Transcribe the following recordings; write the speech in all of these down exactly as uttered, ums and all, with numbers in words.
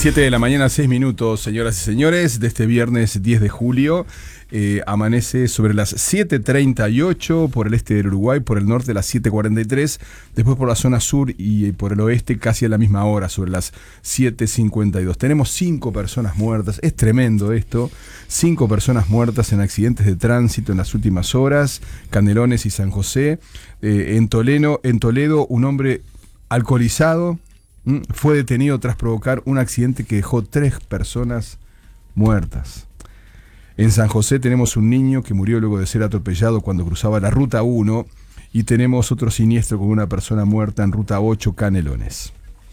siete de la mañana, seis minutos, señoras y señores, de este viernes diez de julio. Eh, amanece sobre las siete treinta y ocho por el este del Uruguay, por el norte las siete cuarenta y tres, después por la zona sur y por el oeste casi a la misma hora, sobre las siete cincuenta y dos. Tenemos cinco personas muertas, es tremendo esto, cinco personas muertas en accidentes de tránsito en las últimas horas, Canelones y San José. Eh, en, Toledo, en Toledo, un hombre alcoholizado ¿m? fue detenido tras provocar un accidente que dejó tres personas muertas. En San José tenemos un niño que murió luego de ser atropellado cuando cruzaba la Ruta uno y tenemos otro siniestro con una persona muerta en Ruta ocho, Canelones.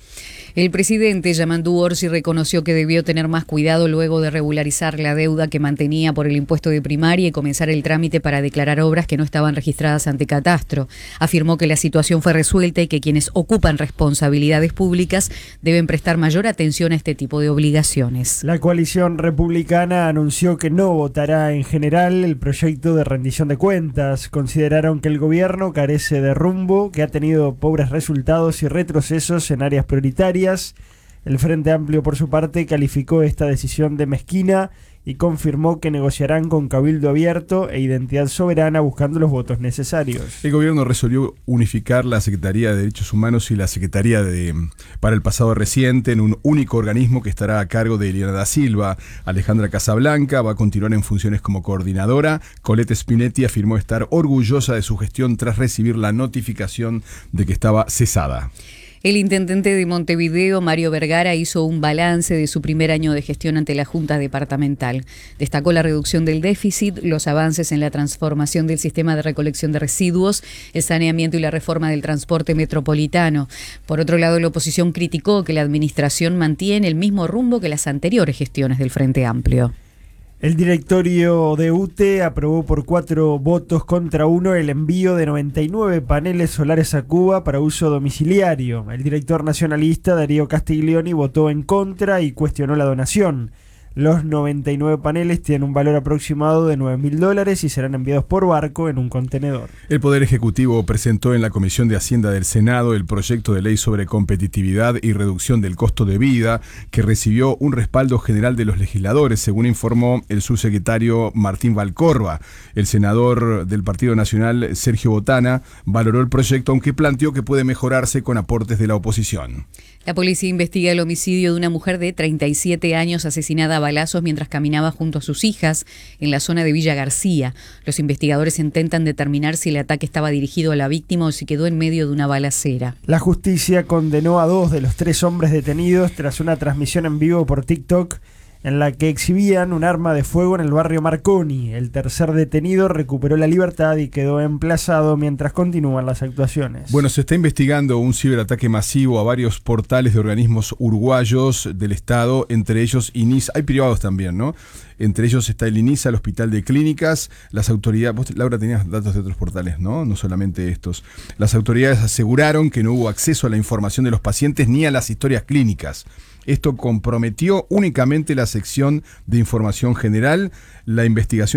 El presidente Yamandú Orsi reconoció que debió tener más cuidado luego de regularizar la deuda que mantenía por el impuesto de primaria y comenzar el trámite para declarar obras que no estaban registradas ante Catastro. Afirmó que la situación fue resuelta y que quienes ocupan responsabilidades públicas deben prestar mayor atención a este tipo de obligaciones. La coalición republicana anunció que no votará en general el proyecto de rendición de cuentas. Consideraron que el gobierno carece de rumbo, que ha tenido pobres resultados y retrocesos en áreas prioritarias. El Frente Amplio, por su parte, calificó esta decisión de mezquina y confirmó que negociarán con Cabildo Abierto e Identidad Soberana buscando los votos necesarios. El gobierno resolvió unificar la Secretaría de Derechos Humanos y la Secretaría de para el Pasado Reciente en un único organismo que estará a cargo de Eliana da Silva. Alejandra Casablanca va a continuar en funciones como coordinadora. Colette Spinetti afirmó estar orgullosa de su gestión tras recibir la notificación de que estaba cesada. El intendente de Montevideo, Mario Vergara, hizo un balance de su primer año de gestión ante la Junta Departamental. Destacó la reducción del déficit, los avances en la transformación del sistema de recolección de residuos, el saneamiento y la reforma del transporte metropolitano. Por otro lado, la oposición criticó que la administración mantiene el mismo rumbo que las anteriores gestiones del Frente Amplio. El directorio de U T E aprobó por cuatro votos contra uno el envío de noventa y nueve paneles solares a Cuba para uso domiciliario. El director nacionalista Darío Castiglioni votó en contra y cuestionó la donación. Los noventa y nueve paneles tienen un valor aproximado de nueve mil dólares y serán enviados por barco en un contenedor. El Poder Ejecutivo presentó en la Comisión de Hacienda del Senado el proyecto de ley sobre competitividad y reducción del costo de vida, que recibió un respaldo general de los legisladores, según informó el subsecretario Martín Valcorba. El senador del Partido Nacional, Sergio Botana, valoró el proyecto, aunque planteó que puede mejorarse con aportes de la oposición. La policía investiga el homicidio de una mujer de treinta y siete años asesinada a balazos mientras caminaba junto a sus hijas en la zona de Villa García. Los investigadores intentan determinar si el ataque estaba dirigido a la víctima o si quedó en medio de una balacera. La justicia condenó a dos de los tres hombres detenidos tras una transmisión en vivo por TikTok en la que exhibían un arma de fuego en el barrio Marconi. El tercer detenido recuperó la libertad y quedó emplazado mientras continúan las actuaciones. Bueno, se está investigando un ciberataque masivo a varios portales de organismos uruguayos del Estado, entre ellos INISA, hay privados también, ¿no? Entre ellos está el INISA, el Hospital de Clínicas, las autoridades, vos, Laura, tenías datos de otros portales, ¿no? No solamente estos. Las autoridades aseguraron que no hubo acceso a la información de los pacientes ni a las historias clínicas. Esto comprometió únicamente la sección de información general. La investigación